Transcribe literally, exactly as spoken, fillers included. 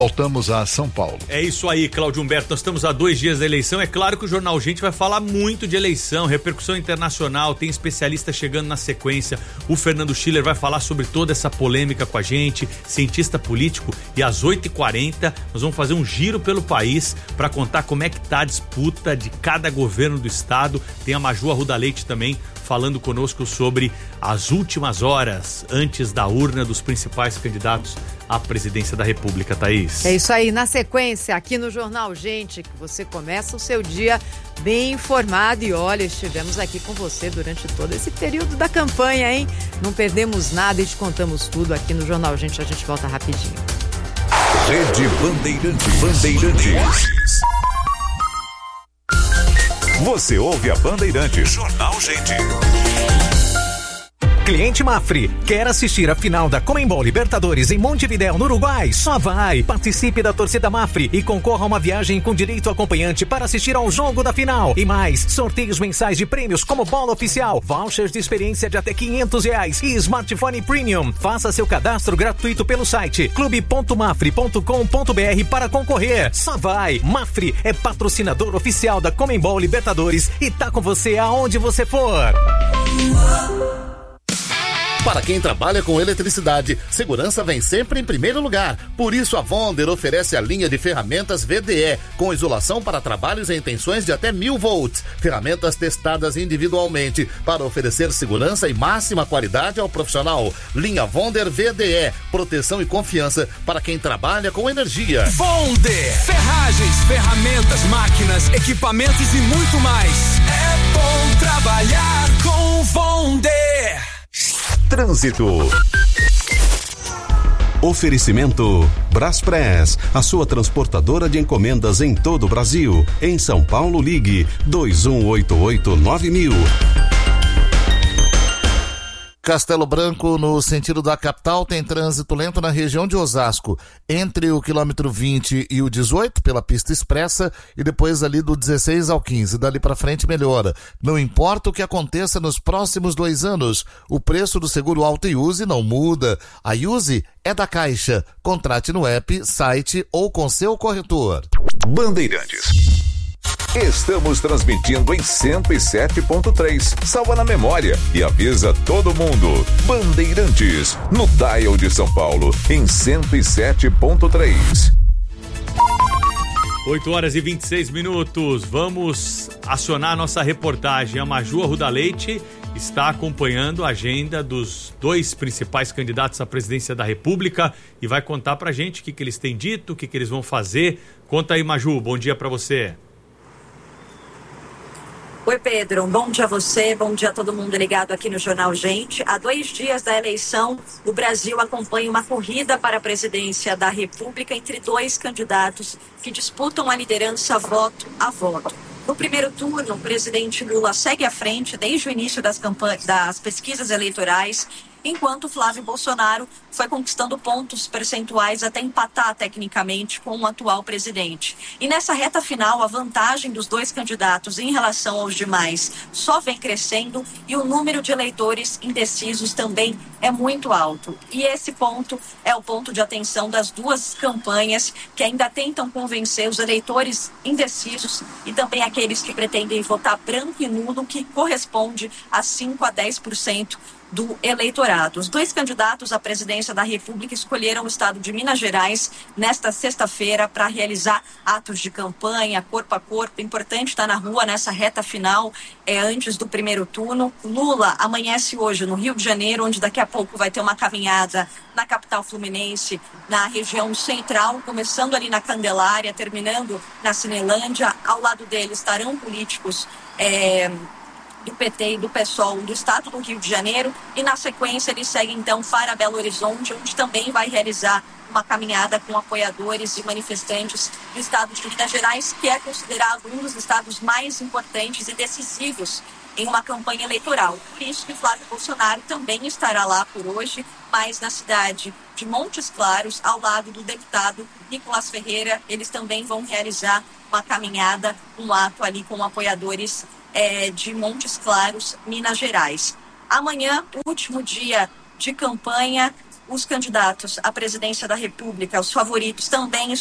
Voltamos a São Paulo. É isso aí, Cláudio Humberto. Nós estamos a dois dias da eleição. É claro que o Jornal Gente vai falar muito de eleição, repercussão internacional, tem especialista chegando na sequência. O Fernando Schiller vai falar sobre toda essa polêmica com a gente, cientista político. E às oito e quarenta nós vamos fazer um giro pelo país para contar como é que tá a disputa de cada governo do estado. Tem a Maju Arruda Leite também falando conosco sobre as últimas horas antes da urna dos principais candidatos à presidência da República, Thaís. É isso aí, na sequência aqui no Jornal Gente, que você começa o seu dia bem informado e olha, estivemos aqui com você durante todo esse período da campanha, hein? Não perdemos nada e te contamos tudo aqui no Jornal Gente, a gente volta rapidinho. Rede Bandeirantes. Bandeirantes. Você ouve a Bandeirantes. Jornal Gente. Cliente Mafre, quer assistir a final da Conmebol Libertadores em Montevidéu, no Uruguai? Só vai! Participe da torcida Mafre e concorra a uma viagem com direito acompanhante para assistir ao jogo da final. E mais, sorteios mensais de prêmios como bola oficial, vouchers de experiência de até quinhentos reais e smartphone premium. Faça seu cadastro gratuito pelo site clube ponto mafre ponto com ponto br para concorrer. Só vai! Mafre é patrocinador oficial da Conmebol Libertadores e tá com você aonde você for. Para quem trabalha com eletricidade, segurança vem sempre em primeiro lugar. Por isso, a Vonder oferece a linha de ferramentas V D E, com isolação para trabalhos em tensões de até mil volts. Ferramentas testadas individualmente para oferecer segurança e máxima qualidade ao profissional. Linha Vonder V D E, proteção e confiança para quem trabalha com energia. Vonder, ferragens, ferramentas, máquinas, equipamentos e muito mais. É bom trabalhar com Vonder. Trânsito. Oferecimento Braspress, a sua transportadora de encomendas em todo o Brasil. Em São Paulo, ligue dois um oito oito nove mil. Castelo Branco, no sentido da capital, tem trânsito lento na região de Osasco, entre o quilômetro vinte e o dezoito, pela pista expressa, e depois ali do dezesseis ao quinze. Dali para frente melhora. Não importa o que aconteça nos próximos dois anos, o preço do seguro Auto Use não muda. A Use é da Caixa. Contrate no app, site ou com seu corretor. Bandeirantes. Estamos transmitindo em cento e sete ponto três. Salva na memória e avisa todo mundo. Bandeirantes, no dial de São Paulo, em cento e sete ponto três. oito horas e vinte e seis minutos. Vamos acionar nossa reportagem. A Maju Arruda Leite está acompanhando a agenda dos dois principais candidatos à presidência da República e vai contar pra gente o que, que eles têm dito, o que, que eles vão fazer. Conta aí, Maju, bom dia pra você. Oi, Pedro, um bom dia a você, bom dia a todo mundo ligado aqui no Jornal Gente. Há dois dias da eleição, o Brasil acompanha uma corrida para a presidência da República entre dois candidatos que disputam a liderança voto a voto. No primeiro turno, o presidente Lula segue à frente desde o início das, campanhas, das pesquisas eleitorais, enquanto Flávio Bolsonaro foi conquistando pontos percentuais até empatar tecnicamente com o atual presidente. E nessa reta final, a vantagem dos dois candidatos em relação aos demais só vem crescendo e o número de eleitores indecisos também é muito alto. E esse ponto é o ponto de atenção das duas campanhas que ainda tentam convencer os eleitores indecisos e também aqueles que pretendem votar branco e nulo, que corresponde a cinco a dez por cento do eleitorado. Os dois candidatos à presidência da República escolheram o estado de Minas Gerais nesta sexta-feira para realizar atos de campanha, corpo a corpo. Importante estar na rua nessa reta final, é, antes do primeiro turno. Lula amanhece hoje no Rio de Janeiro, onde daqui a pouco vai ter uma caminhada na capital fluminense, na região central, começando ali na Candelária, terminando na Cinelândia. Ao lado dele estarão políticos é, do P T e do PSOL do estado do Rio de Janeiro, e na sequência ele segue então para Belo Horizonte, onde também vai realizar uma caminhada com apoiadores e manifestantes do estado de Minas Gerais, que é considerado um dos estados mais importantes e decisivos em uma campanha eleitoral. Por isso que Flávio Bolsonaro também estará lá por hoje, mas na cidade de Montes Claros, ao lado do deputado Nicolás Ferreira. Eles também vão realizar uma caminhada, um ato ali com apoiadores É, de Montes Claros, Minas Gerais. Amanhã, último dia de campanha, os candidatos à presidência da República, os favoritos, também